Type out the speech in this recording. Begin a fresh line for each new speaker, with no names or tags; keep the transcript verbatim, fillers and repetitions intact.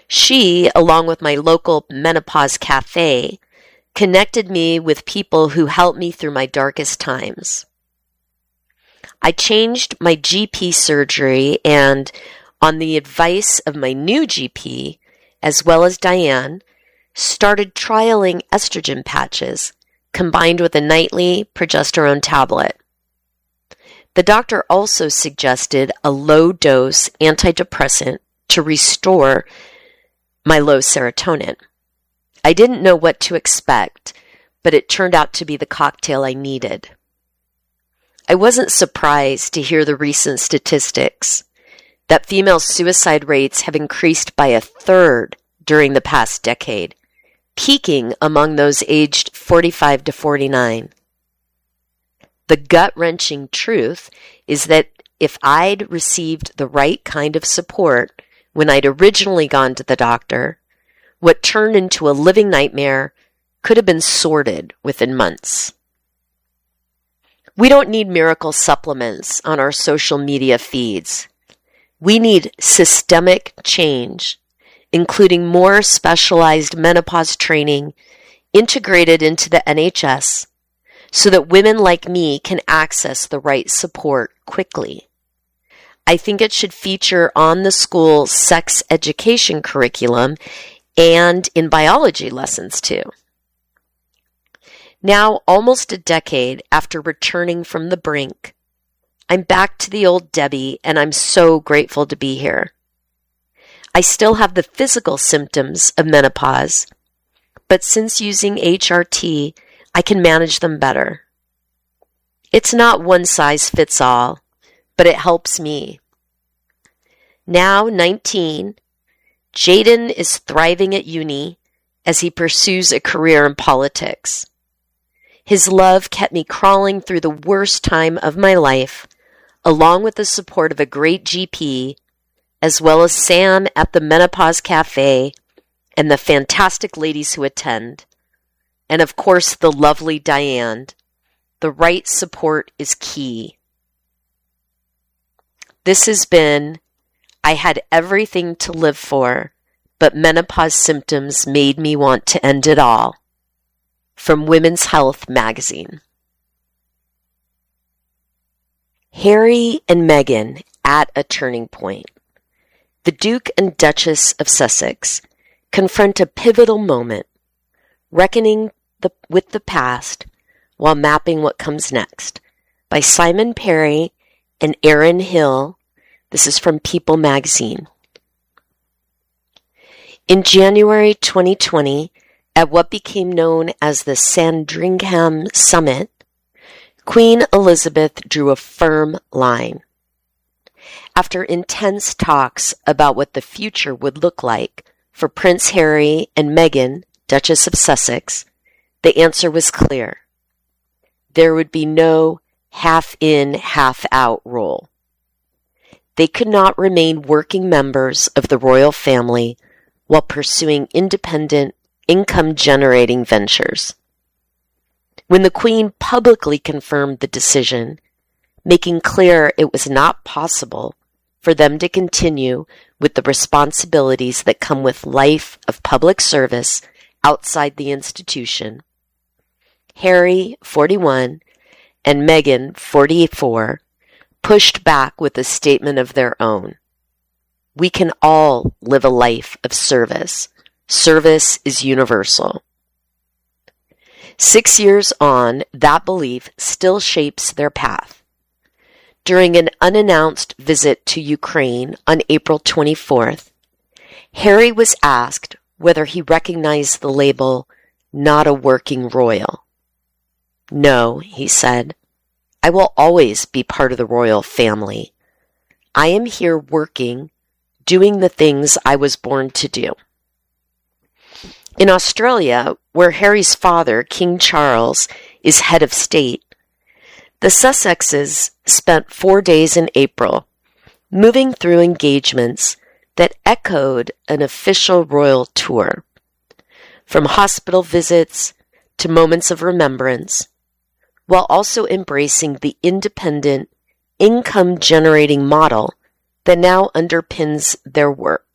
She, along with my local menopause cafe, connected me with people who helped me through my darkest times. I changed my G P surgery and, on the advice of my new G P, as well as Diane, started trialing estrogen patches combined with a nightly progesterone tablet. The doctor also suggested a low-dose antidepressant to restore my low serotonin. I didn't know what to expect, but it turned out to be the cocktail I needed. I wasn't surprised to hear the recent statistics that female suicide rates have increased by a third during the past decade, peaking among those aged forty-five to forty-nine. The gut-wrenching truth is that if I'd received the right kind of support when I'd originally gone to the doctor, what turned into a living nightmare could have been sorted within months. We don't need miracle supplements on our social media feeds. We need systemic change, including more specialized menopause training integrated into the N H S so that women like me can access the right support quickly. I think it should feature on the school sex education curriculum and in biology lessons too. Now, almost a decade after returning from the brink, I'm back to the old Debbie, and I'm so grateful to be here. I still have the physical symptoms of menopause, but since using H R T, I can manage them better. It's not one size fits all, but it helps me. Now nineteen, Jaden is thriving at uni as he pursues a career in politics. His love kept me crawling through the worst time of my life, along with the support of a great G P, as well as Sam at the Menopause Cafe and the fantastic ladies who attend, and of course the lovely Diane. The right support is key. This has been, I had everything to live for, but menopause symptoms made me want to end it all. From Women's Health magazine. Harry and Meghan at a turning point. The Duke and Duchess of Sussex confront a pivotal moment, reckoning the, with the past while mapping what comes next, by Simon Perry and Erin Hill. This is from People magazine. In January twenty twenty, at what became known as the Sandringham Summit, Queen Elizabeth drew a firm line. After intense talks about what the future would look like for Prince Harry and Meghan, Duchess of Sussex, the answer was clear. There would be no half-in, half-out role. They could not remain working members of the royal family while pursuing independent, income-generating ventures. When the Queen publicly confirmed the decision, making clear it was not possible for them to continue with the responsibilities that come with life of public service outside the institution, Harry, forty-one, and Meghan, forty-four, pushed back with a statement of their own. We can all live a life of service. Service is universal. Six years on, that belief still shapes their path. During an unannounced visit to Ukraine on April twenty-fourth, Harry was asked whether he recognized the label, "not a working royal." No, he said, I will always be part of the royal family. I am here working, doing the things I was born to do. In Australia, where Harry's father, King Charles, is head of state, the Sussexes spent four days in April moving through engagements that echoed an official royal tour, from hospital visits to moments of remembrance, while also embracing the independent, income-generating model that now underpins their work.